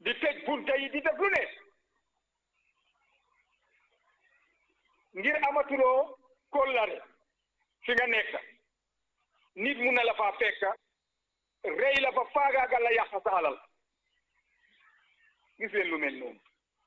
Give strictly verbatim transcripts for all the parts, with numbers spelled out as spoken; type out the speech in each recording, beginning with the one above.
di tëj bunta yi di def lu ne ngir amatuloo kóllare fi nga nekk nit mun na la faa fekk rey la ba faagaagal la yàq sa alal gis leen lu mel noonu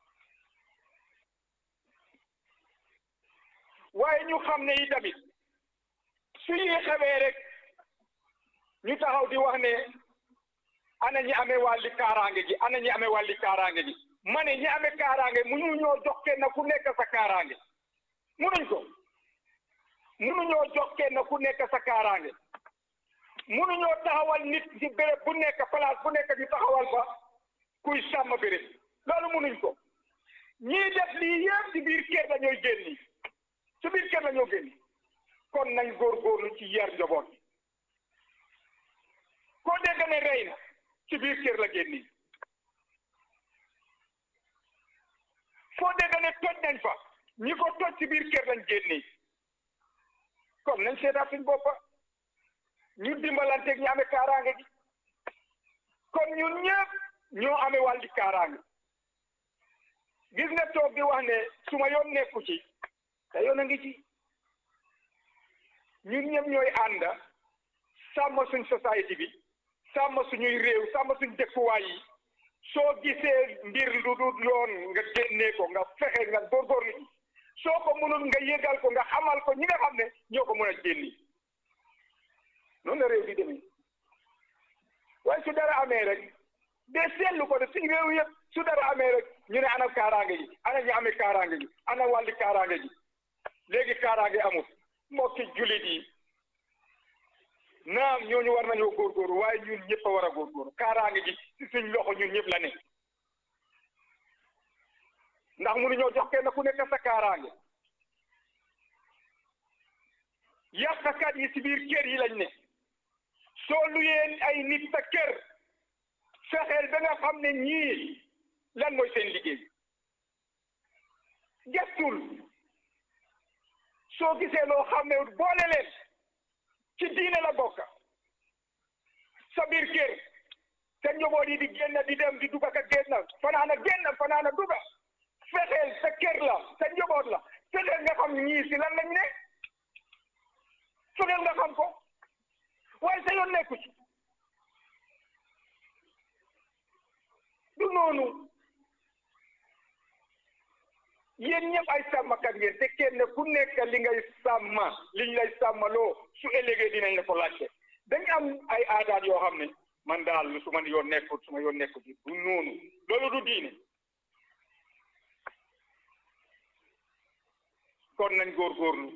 waaye ñu xam ne yi tamit su ñuy xamee rek ñu taxaw di wax ne ana ñi amee wàlli kaaraange gi ana ñi amee wàlli kaaraange gi ma ne ñi amee kaaraange mu ñu ñoo jox kenn ku nekk sa kaaraange munuñ ko munuñoo jox kenn ku nekk sa kaaraange munuñoo taxawal nit ci béréb bu nekk place bu nekk ñu taxawal fa kuy sàmm béréb loolu munuñ ko ñii def lii yëpp ci biir kër la ñooy génni ci biir kër la ñoo génni kon nañ góorgóorlu ci yar njaboot koo dégg ne rey na ci biir kër la génni foo dégg ne toj nañ fa ñi ko toj ci biir kër lañ génni kon nañ seetaat suñ boppa ñu dimbalanteeg ñu amee kaaraange gi kon ñun ñëpp ñoo amee wàlli kaaraange gis nga toog di wax ne su ma yoon nekku ci te yoon a ngi ci ñun ñëpp ñooy ànd sàmm suñ société bi sàmm suñuy réew sàmm suñ dëkkuwaay yi soo gisee mbir lu dul yoon nga génnee ko nga fexe nga góorgóorlu ji soo ko mënul nga yëgal ko nga xamal ko ñi nga xam ne ñoo ko mën a génni noonu la réew di demee waaye su dara amee rek de seetlu ko de suñ réew yëpp su dara amee rek ñu ne ana kaaraange gi ana ñu amee kaaraange gi ana wàlli kaaraange gi léegi kaaraange amul mbokki jullit yi naam ñooñu war nañoo góorgóorlu waaye ñun ñëpp a war a góorgóorlu kaaraange gi ci suñ loxo ñun ñëpp la ne ndax mënuñoo jox kenn ku nekk sa kaaraange yàqkat yi ci biir kër yi lañ ne soo luyeen ay nit sa kër fexeel ba nga xam ne ñii lan mooy seen liggéey gestul soo gisee loo xam ne boole leen ci diine la bokk sa biir kër sa njaboot yi di génn di dem di dugg ak génn fanaana génn fanaana dugg fexeel sa kër la sa njaboot la fexeel nga xam ñii si lan lañ ne fexeel nga xam ko waaye sa yoon nekku ci du noonu yéen ñëpp ay sàmmkat ngeen te kenn ku nekk li ngay sàmm liñ lay sàmmaloo su ëllëgee dinañ la ko laajte dañ am ay aadaat yoo xam ne man daal lu su ma yoon nekkut su ma yoon nekkut du noonu loolu du diine kon nañ góorgóorlu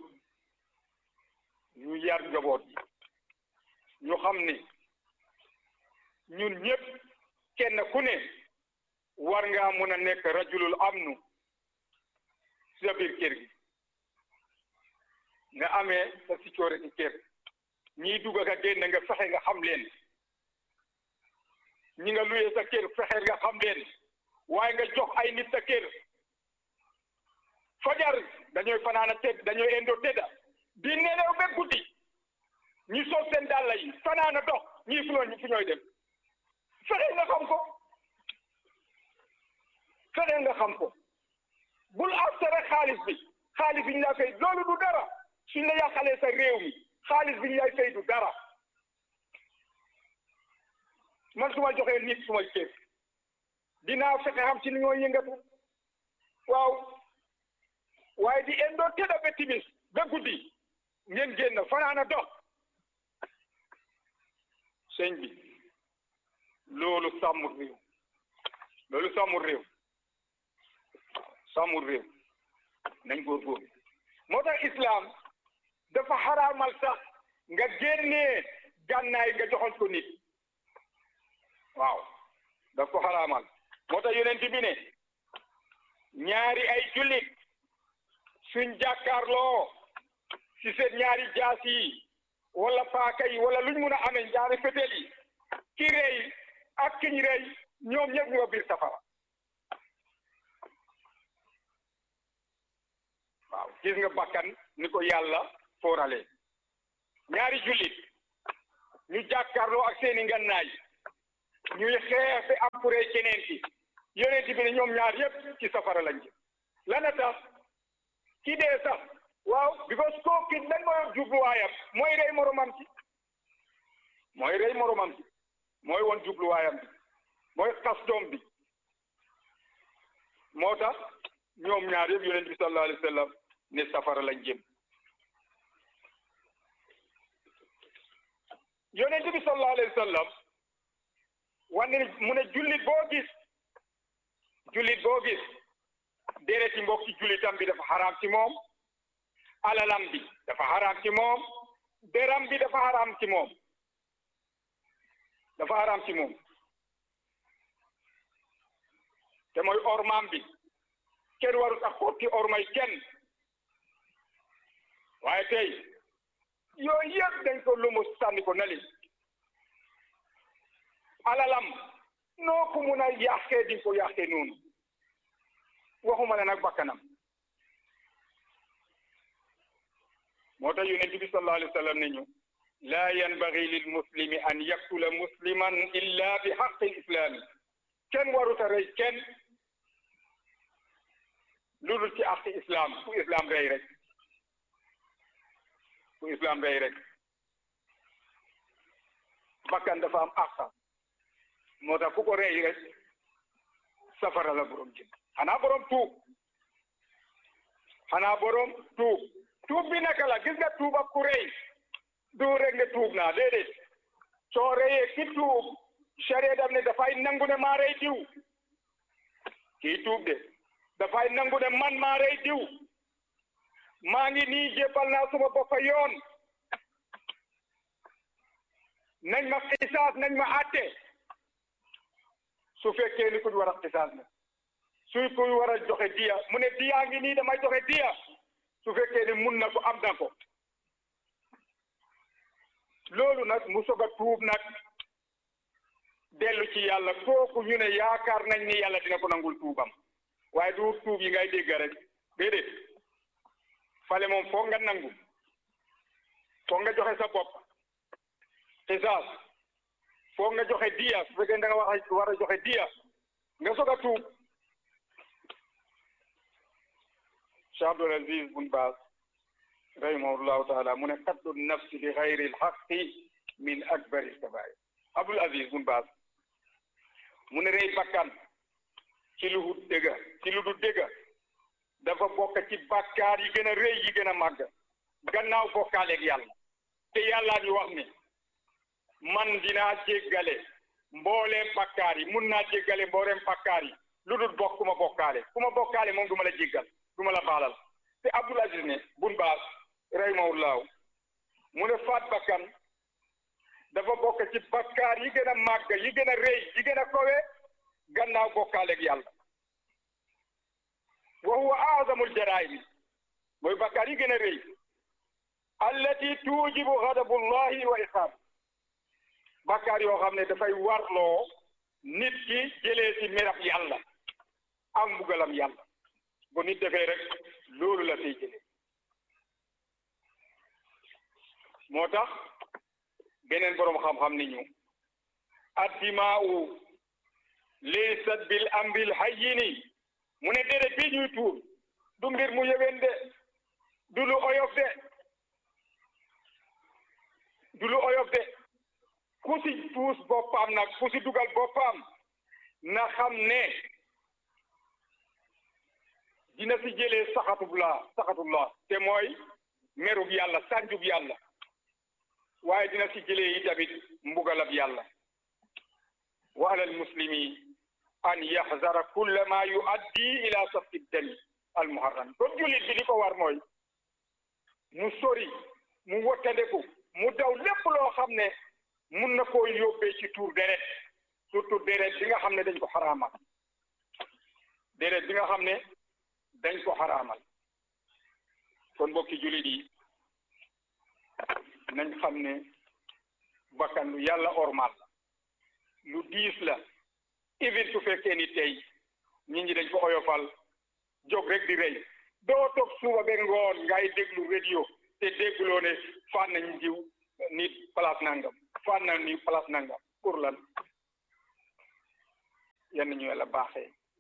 ñu yar njaboot yi ñu xam ne ñun ñëpp kenn ku ne war ngaa mën a nekk rajulul amnu sa biir kër gi nga amee sa sécurité kër ñiy dugg ak génn nga fexe nga xam leen ñi nga luyee sa kër fexe nga xam leen waaye nga jox ay nit sa kër fajar dañooy fanaana tëdd dañooy endo tëdda di nelaw ba guddi ñi sol seen dàlla yi fanaana dox ñii fu ñooy fu ñooy dem fexe nga xam ko fexe nga xam ko bul aftare xaalis bi xaalis bi ñu lay fay loolu du dara suñ la yàqalee sa réew mi xaalis bi ñu lay fay du dara man su ma joxee nit su ma kër dinaa fexe xam ci ni ñoo yëngatu waaw waaye di indoo tëdda ba timis ba guddi ngeen génn fanaana dox sëñ bi loolu sàmmul réew loolu sàmmul réew sàmmul réew nañ góorgóorlu moo tax islam dafa xaraamal sax nga génnee gànnaay nga joxoon ko nit waaw daf ko xaraamal moo tax yonent bi ne ñaari ay jullit suñ jàkkaarloo ci seen ñaari jaas yi wala paaka yi wala luñ mun a amee ñaari fetel yi ki rey ak kiñ rey ñoom ñëpp ñoo biir safara waaw gis nga bakkan ni ko yàlla foorale ñaari jullit ñu jàkkaarloo ak seeni ngannaay ñuy xeex fi ampure keneen ki yonent bi ne ñoom ñaar yëpp ci safara lañ jëm lana tax ki dee sax waaw because koo ki lan mooy jubluwaayam mooy rey moromam ci mooy rey moromam ci mooy woon jubluwaayam bi mooy xas doom bi moo tax ñoom ñaar yëpp yonent bi sallallahu alayhi wa sallam ne safara lañ jëm yonent bi sallallahu alayhi wa sallam wane mu ne jullit boo gis jullit boo gis dereti mbokki jullitam bi dafa xaraam ci moom alalam bi dafa xaraam ci moom deram bi dafa xaraam ci moom dafa xaraam ci moom te mooy ormaam bi kenn warut ak xotti ormay kenn waaye tey yooyu yëpp dañ ko lumu sànni ko nali alalam noo ko mun a yàqee di ko yàqee noonu waxuma la nag bakkanam moo tax yonent bi sallallahu alayhi wa sallam ne ñu laa yanbaghi lil muslimi an yaqtula musliman illa bi haqqi islami kenn waruta rey kenn lu dul ci àqi islam ku islam rey rek ku islam rey rek bakkan dafa am àq moo tax ku ko rey rek safara la borom jëm xanaa borom tuub xanaa borom tuub tuub bi naka la gis nga tuub ak ku rey du rek ne tuub naa déedéet soo reyee ki tuub sharia daf ne dafay nangu ne maa rey diw kii tuub de dafay nangu ne man maa rey diw maa ngi nii jébbal naa suma bopp yoon nañ ma xisaas nañ ma àtte su fekkee ni kuñ war a xisaas na suy kuñ war a joxe diya mu ne diyaa ngi nii damay joxe diya su fekkee ni mun na ko am na ko loolu nag mu soog a tuub nag dellu ci yàlla kooku ñu ne yaakaar nañ ni yàlla dina ko nangul tuubam waaye du tuub yi ngay dégg rek déedéet fale moom foog nga nangu foog nga joxe sa bopp xisaas foog nga joxe diya su fekkee da nga wax war a joxe diya nga soog a tuub Cheikh Abdul Aziz Bun Baaz rahimahullahu taala mu ne qatlu nafsi bi xayri lxaqi min akbari kabair Abdul Aziz Bun Baaz mu ne rey bakkan ci lu dul dëgga ci lu dul dëgga dafa bokk ci bàkkaar yi gën a rëy yi gën a màgg gannaaw bokkaaleeg yàlla te yàllaa ñu wax ni man dinaa jéggale mbooleem bàkkaar yi mun naa jéggale mbooleem bàkkaar yi lu dul bokk ku ma bokkaale ku ma bokkaale moom du ma la jéggal du ma la baalal te Abdul Aziz ne Bun Baaz rahimahullahu mu ne faat bakkan dafa bokk ci bàkkaar yi gën a màgg yi gën a rëy yi gën a kowe gannaaw bokkaaleeg yàlla wa huwa aazamul jaraa'im mooy bàkkaar yi gën a rëy allati tuujibu ghadabullahi wa iqaab bàkkaar yoo xam ne dafay warloo nit ki jëlee ci merab yàlla ak mbugalam yàlla bu nit defee rek loolu la fiy jëlee moo tax beneen boroom xam-xam ni ñu addimaa'u laysat bil amril hayyini mu ne deret bi ñuy tuur du mbir mu yëwén de du lu oyof de du lu oyof de ku si tuus boppam nag ku si dugal boppam na xam ne dina si jëlee saxatullah saxatullah te mooy merub yàlla sànjub yàlla waaye dina si jëlee yi tamit mbugalab yàlla wa alal muslimi an yaxzara kulla ma yuaddi ila safki dami al muharram kon jullit bi li ko war mooy mu sori mu wottandeku mu daw lépp loo xam ne mun na koo yóbbee ci tuur deret surtout deret bi nga xam ne dañ ko xaraamal deret bi nga xam ne dañ ko xaraamal kon mbokki jullit yi nañ xam ne bakkan lu yàlla ormal la lu diis la even su fekkee ni tey nit ñi dañ ko oyofal jóg rek di rey doo toog suba ba ngoon ngay déglu radio te dégguloo ne faat nañ diw nit place nangam faat na ni place nangam pour lan yenn ñu yàlla baaxee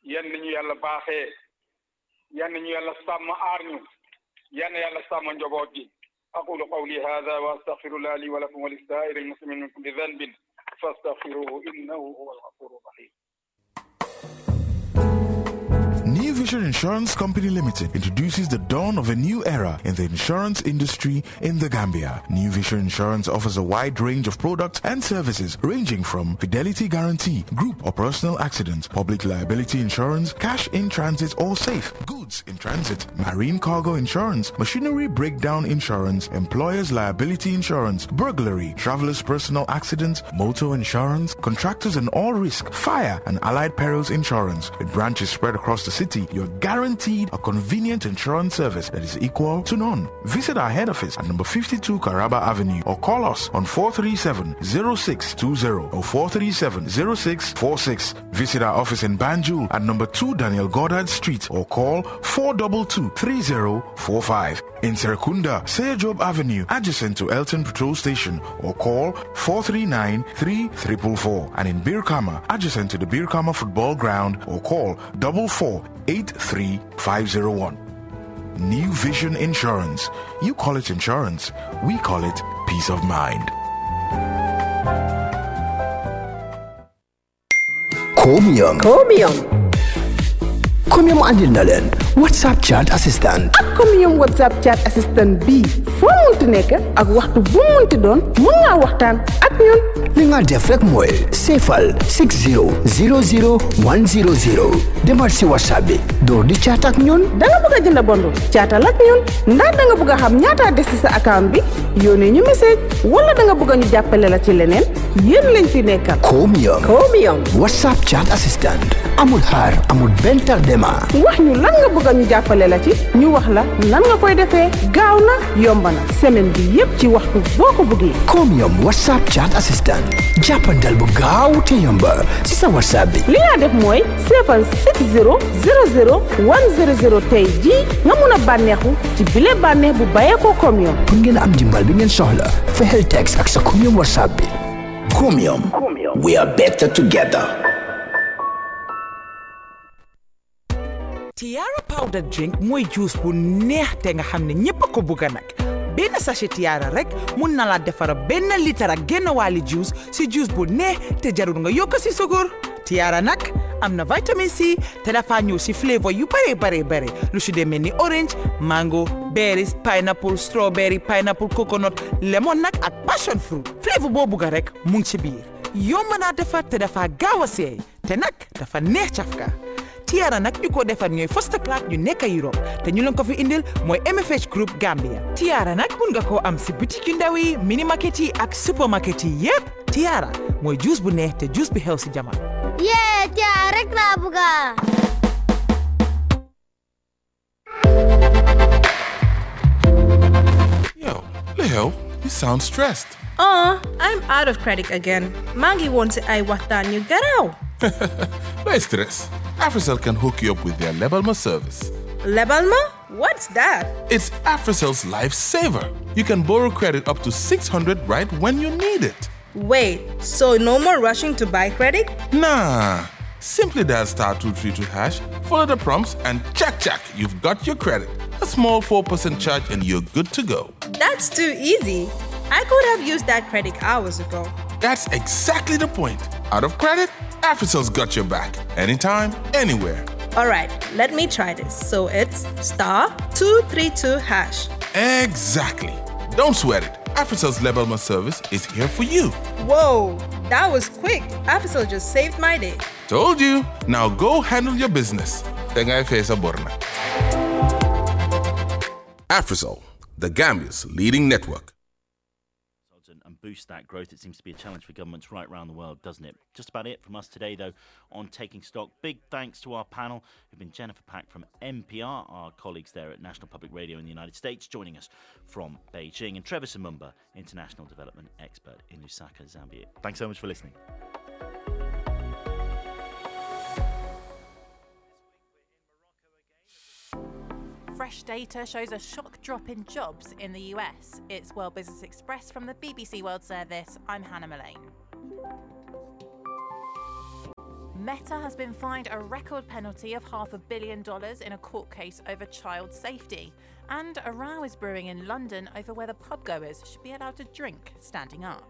yan ñu yàlla baaxee yan ñu yàlla sàmm aar ñu yan yàlla sàmm njaboot gi aqulu qawli hadha wa astaghfirullah li wa lakum wa lisa'iri al-muslimin min kulli dhanbin fastaghfiruhu innahu huwal ghafurur rahim. New Vision Insurance Company Limited introduces the dawn of a new era in the insurance industry in the Gambia. New Vision Insurance offers a wide range of products and services ranging from fidelity guarantee, group or personal accident, public liability insurance, cash in transit or safe, goods in transit, marine cargo insurance, machinery breakdown insurance, employer's liability insurance, burglary, traveler's personal accident, motor insurance, contractors and all risk, fire and allied perils insurance. With branches spread across the city, you're guaranteed a convenient insurance service that is equal to none. Visit our head office at number fifty-two Caraba Avenue or call us on four three seven, zero six two zero or four three seven, zero six four six. Visit our office in Banjul at number two Daniel Goddard Street or call four two two, three zero four five. In Serekunda, Seyajob Avenue, adjacent to Elton Patrol Station or call four three nine, three four four four. And in Birkama, adjacent to the Birkama Football Ground or call four four, eight three five zero one. New Vision Insurance. You call it insurance, we call it peace of mind. Chromium. Chromium. Chromium andil na leen WhatsApp chat assistant. ak Chromium WhatsApp chat assistant bii foo munti nekk ak waxtu bu munti doon mun ngaa waxtaan ak ñun. li nga def rek mooy seefal six zero zero zero one zero zero demal si WhatsApp bi door di chat ak ñun. da nga bëgg a jënd bundle chatal ak ñun ndax da nga bëgg a xam ñaata des ci sa account bi yónnee ñu message wala da nga bëgg ñu jàppale la ci leneen yéen lañ fi nekkal. Chromium. Chromium WhatsApp chat assistant amul xaar amul benn tardement. wax ñu lan nga bëgg ñu jàppale la ci ñu wax la nan nga koy defee gaaw na yomb na semaine bi yépp ci waxtu boo ko bëggee. Chromium WhatsApp chat assistant jàppandal bu gaaw te yomba si sa WhatsApp bi. li nga def mooy seefal six zero zero zero one zero zero tey jii nga mun a bànneexu ci bile bànneex bu bàyyee ko Chromium. pour ngeen am dimbal bi ngeen soxla fexeel text ak sa Chromium WhatsApp bi. Chromium. We are better together. Tiara powder drink mooy juice bu neex te nga xam ne ñépp a ko bëgg nag benn sachet Tiara rek mun na la defara benn litre ak genn wàlli juice si juice bu neex te jarul nga yokk si sukur. Tiara nag am na vitamine C te dafa ñëw si flavor yu bare bare bare lu si demee ni orange mango berries pineapple strawberry pineapple coconut lemon nag ak passion fruit flavor boo bëgg rek mu ngi ci biir yomb naa defar te dafa gaaw a seey te nag dafa neex cafka. Tiara nag ñu ko defar ñooy first class ñu nekk Europe te ñu leen ko fi indil mooy M F H Group Gambia. Tiara nag mun nga koo am si boutique yu ndaw yi mini market yi ak supermarket yi yépp. Tiara mooy juice bu neex te juice bi xew si jamono. yee Tiara rek laa bëgga. Yo, Leo, you sound stressed. Oh, I'm out of credit again. Mangi wants I waxtaan ñu garaw. No stress. AfriCell can hook you up with their Lebalma service. Lebalma? What's that? It's AfriCell's lifesaver. You can borrow credit up to six hundred right when you need it. Wait, so no more rushing to buy credit? Nah. Simply dial star two three two hash, follow the prompts, and check, check, you've got your credit. A small four percent charge and you're good to go. That's too easy. I could have used that credit hours ago. That's exactly the point. Out of credit? AfriCell's got your back. Anytime, anywhere. All right, let me try this. So it's star two three two hash. Exactly. Don't sweat it. AfriCell's Lebalma service is here for you. Whoa, that was quick. AfriCell just saved my day. Told you. Now go handle your business. Tengai Fesa Borna. AfriCell, the Gambia's leading network. And boost that growth. It seems to be a challenge for governments right around the world, doesn't it? Just about it from us today, though, on Taking Stock. Big thanks to our panel, who've been Jennifer Pack from N P R, our colleagues there at National Public Radio in the United States, joining us from Beijing, and Trevor Simumba, international development expert in Lusaka, Zambia. Thanks so much for listening. Fresh data shows a shock drop in jobs in the U S. It's World Business Express from the B B C World Service. I'm Hannah Mullane. Meta has been fined a record penalty of half a billion dollars in a court case over child safety. And a row is brewing in London over whether pubgoers should be allowed to drink standing up.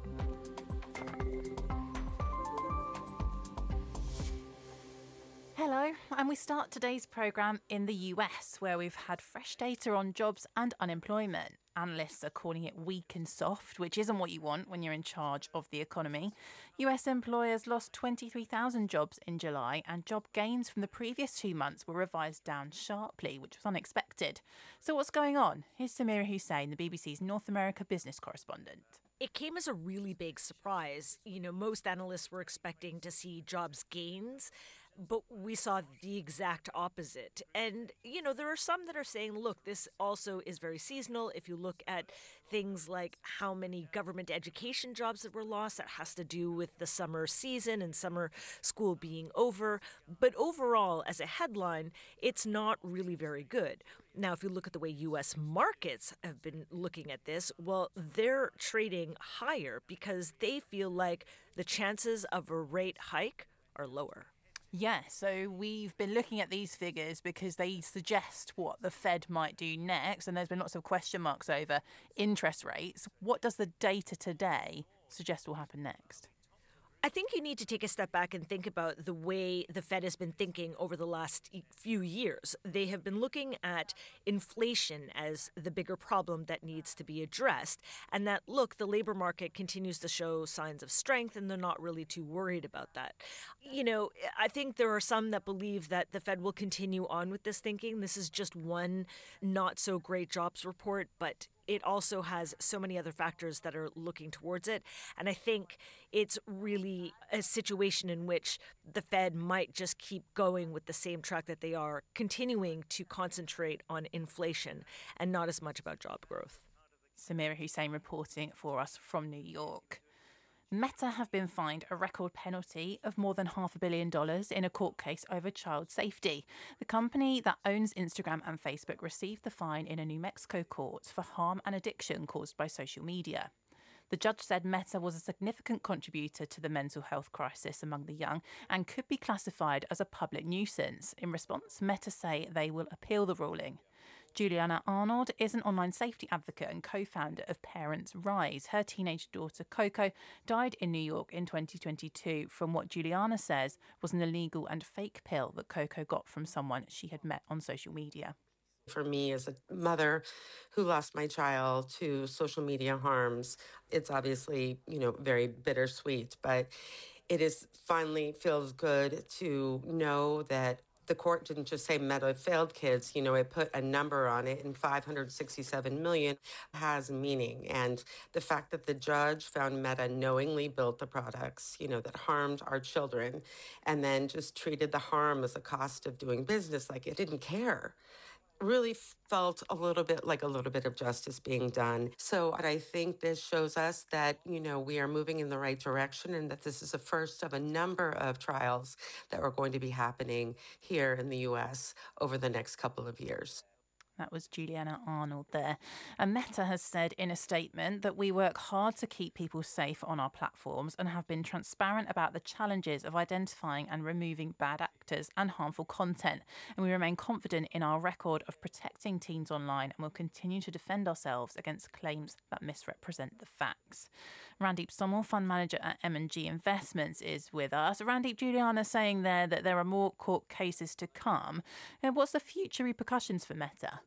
Hello, and we start today's programme in the U S, where we've had fresh data on jobs and unemployment. Analysts are calling it weak and soft, which isn't what you want when you're in charge of the economy. U S employers lost twenty-three thousand jobs in July, and job gains from the previous two months were revised down sharply, which was unexpected. So what's going on? Here's Samira Hussain, the B B C's North America business correspondent. It came as a really big surprise. You know, most analysts were expecting to see jobs gains, but we saw the exact opposite. And, you know, there are some that are saying, look, this also is very seasonal. If you look at things like how many government education jobs that were lost, that has to do with the summer season and summer school being over. But overall, as a headline, it's not really very good. Now, if you look at the way U S markets have been looking at this, well, they're trading higher because they feel like the chances of a rate hike are lower. Yeah, so we've been looking at these figures because they suggest what the Fed might do next, and there's been lots of question marks over interest rates. What does the data today suggest will happen next? I think you need to take a step back and think about the way the Fed has been thinking over the last few years. They have been looking at inflation as the bigger problem that needs to be addressed, and that, look, the labor market continues to show signs of strength, and they're not really too worried about that. You know, I think there are some that believe that the Fed will continue on with this thinking. This is just one not so great jobs report, but it also has so many other factors that are looking towards it. And I think it's really a situation in which the Fed might just keep going with the same track that they are, continuing to concentrate on inflation and not as much about job growth. Samira Hussain reporting for us from New York. Meta have been fined a record penalty of more than half a billion dollars in a court case over child safety. The company that owns Instagram and Facebook received the fine in a New Mexico court for harm and addiction caused by social media. The judge said Meta was a significant contributor to the mental health crisis among the young and could be classified as a public nuisance. In response, Meta say they will appeal the ruling. Juliana Arnold is an online safety advocate and co-founder of Parents Rise. Her teenage daughter, Coco, died in New York in twenty twenty-two from what Juliana says was an illegal and fake pill that Coco got from someone she had met on social media. For me, as a mother who lost my child to social media harms, it's obviously, you know, very bittersweet, but it is finally feels good to know that the court didn't just say Meta failed kids, you know, it put a number on it, and five hundred sixty-seven million has meaning. And the fact that the judge found Meta knowingly built the products, you know, that harmed our children, and then just treated the harm as a cost of doing business, like it didn't care, really felt a little bit like a little bit of justice being done. So I think this shows us that, you know, we are moving in the right direction, and that this is the first of a number of trials that are going to be happening here in the U S over the next couple of years. That was Juliana Arnold there. And Meta has said in a statement that we work hard to keep people safe on our platforms and have been transparent about the challenges of identifying and removing bad actors and harmful content. And we remain confident in our record of protecting teens online and will continue to defend ourselves against claims that misrepresent the facts. Randeep Somal, fund manager at M and G Investments, is with us. Randeep, Juliana saying there that there are more court cases to come. And what's the future repercussions for Meta?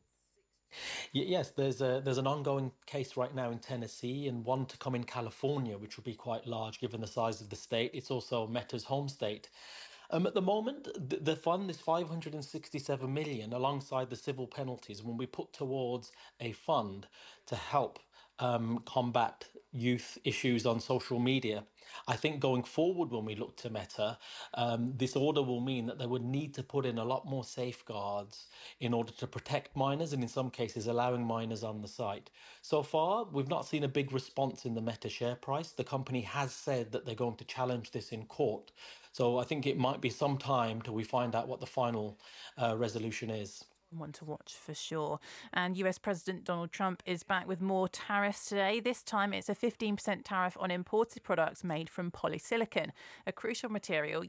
Yes, there's a there's an ongoing case right now in Tennessee and one to come in California, which would be quite large given the size of the state. It's also Meta's home state. Um, at the moment, the, the fund is five hundred sixty-seven million alongside the civil penalties when we put towards a fund to help um, combat youth issues on social media. I think going forward, when we look to Meta, um, this order will mean that they would need to put in a lot more safeguards in order to protect minors, and in some cases allowing minors on the site. So far, we've not seen a big response in the Meta share price. The company has said that they're going to challenge this in court. So I think it might be some time till we find out what the final uh, resolution is. One to watch for sure. And U S President Donald Trump is back with more tariffs today. This time it's a fifteen percent tariff on imported products made from polysilicon, a crucial material